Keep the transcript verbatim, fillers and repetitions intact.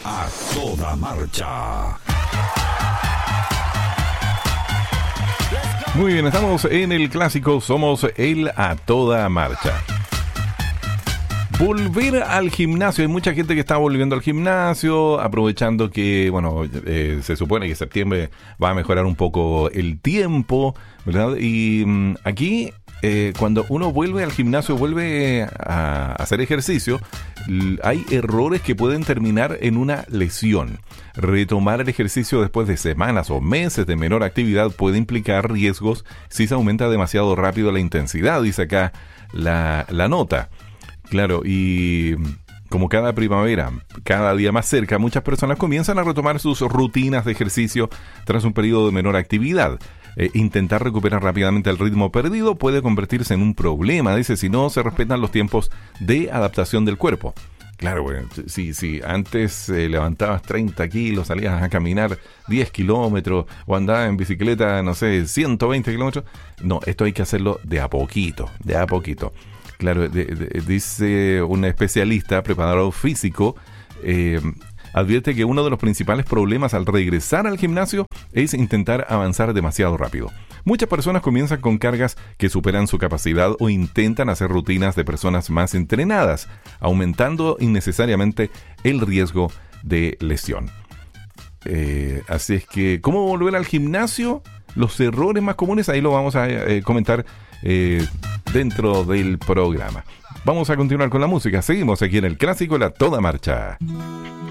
A toda marcha. Muy bien, estamos en el clásico, somos el A Toda Marcha. Volver al gimnasio, hay mucha gente que está volviendo al gimnasio, aprovechando que, bueno, eh, se supone que septiembre va a mejorar un poco el tiempo, ¿verdad? Y mmm, aquí, eh, cuando uno vuelve al gimnasio, vuelve a hacer ejercicio, hay errores que pueden terminar en una lesión. Retomar el ejercicio después de semanas o meses de menor actividad puede implicar riesgos si se aumenta demasiado rápido la intensidad, dice acá la, la nota. Claro, y como cada primavera, cada día más cerca, muchas personas comienzan a retomar sus rutinas de ejercicio tras un periodo de menor actividad. Eh, intentar recuperar rápidamente el ritmo perdido puede convertirse en un problema, dice, si no se respetan los tiempos de adaptación del cuerpo. Claro, bueno, si, si antes eh, levantabas treinta kilos, salías a caminar diez kilómetros o andabas en bicicleta, no sé, ciento veinte kilómetros, no, esto hay que hacerlo de a poquito, de a poquito. Claro, de, de, dice un especialista, preparador físico, eh, advierte que uno de los principales problemas al regresar al gimnasio es intentar avanzar demasiado rápido. Muchas personas comienzan con cargas que superan su capacidad o intentan hacer rutinas de personas más entrenadas, aumentando innecesariamente el riesgo de lesión. Eh, así es que, ¿cómo volver al gimnasio? Los errores más comunes, ahí lo vamos a eh, comentar eh, dentro del programa. Vamos a continuar con la música. Seguimos aquí en el clásico La Toda Marcha.